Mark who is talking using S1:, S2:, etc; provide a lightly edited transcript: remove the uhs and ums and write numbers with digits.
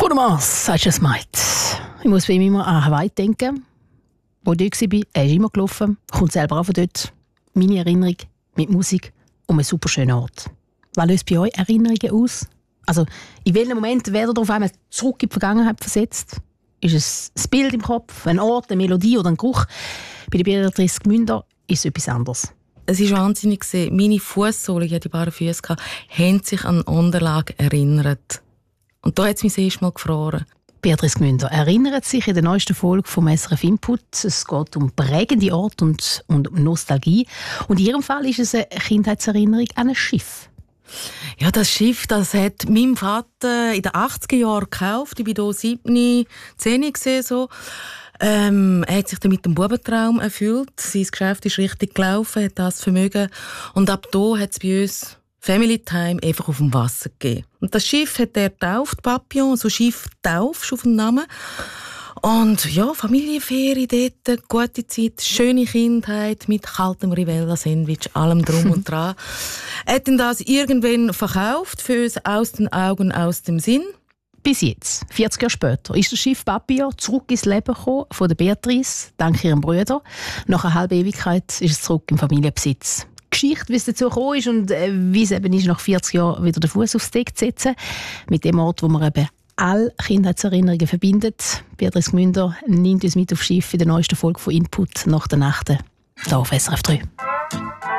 S1: Bruno Mars, I just might. Ich muss bei ihm immer an Hawaii denken. Wo ich dort war, er ist immer gelaufen, kommt selber auch von dort. Meine Erinnerung mit Musik um einen super schönen Ort. Was löst bei euch Erinnerungen aus? Also, in welchem Moment werdet ihr auf einmal zurück in die Vergangenheit versetzt? Ist es ein Bild im Kopf, ein Ort, eine Melodie oder ein Geruch? Bei der Beatrice Gmünder ist es etwas anderes.
S2: Es war wahnsinnig. Meine Fußsohlen, ich hatte die bare Füße, haben sich an Unterlage erinnert. Und da hat es mich das erste Mal gefroren.
S1: Beatrice Gmünder erinnert sich in der neuesten Folge vom SRF Input. Es geht um prägende Orte und um Nostalgie. Und in ihrem Fall ist es eine Kindheitserinnerung an ein Schiff.
S2: Ja, das Schiff, das hat mein Vater in den 80er Jahren gekauft. Ich war hier 7, 10 so. Er hat sich dann mit dem Bubentraum erfüllt. Sein Geschäft ist richtig gelaufen, hat das Vermögen. Und ab da hat es bei uns Family Time einfach auf dem Wasser gegeben. Und das Schiff hat er getauft, Papillon, so Schiff taufst auf dem Namen. Und ja, Familienferien dort, gute Zeit, schöne Kindheit mit kaltem Rivella-Sandwich, allem drum und dran. Er hat dann das irgendwann verkauft, für uns aus den Augen, aus dem Sinn.
S1: Bis jetzt, 40 Jahre später, ist das Schiff Papillon zurück ins Leben gekommen von der Beatrice, dank ihrem Bruder. Nach einer halben Ewigkeit ist es zurück im Familienbesitz. Die Geschichte, wie es dazu gekommen ist und wie es eben ist, nach 40 Jahren wieder den Fuß aufs Deck zu setzen, mit dem Ort, wo man eben alle Kindheitserinnerungen verbindet. Beatrice Gmünder nimmt uns mit aufs Schiff in der neuesten Folge von Input nach der Nacht. Hier auf SRF 3.